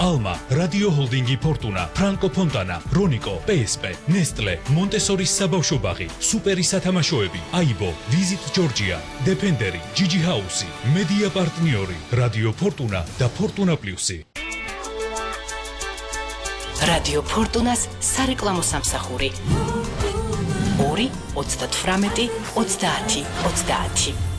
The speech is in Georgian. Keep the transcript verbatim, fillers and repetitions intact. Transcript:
ალმა, რადიო ჰოლდინგი ფორტუნა, ფრანკო ფონტანა, რონიკო, პსპ, ნესტლე, მონტესორის საბავშვო ბაღი, სუპერი სათამაშოები, აიბო, ვიზიტ ჯორჯია, დეფენდერი, ჯიჯი ჰაუსი, მედია პარტნიორი, რადიო ფორტუნა და ფორტუნა პლუსი. რადიო ფორტუნას სარეკლამო სამსახური. ორი ოცდათვრამეტი ოცდაათი ოცდაათი